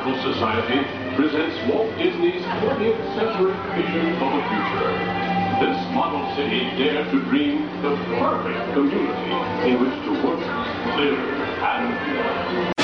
Marvel Society presents Walt Disney's 20th century vision for the future. This model city dared to dream the perfect community in which to work, live, and play.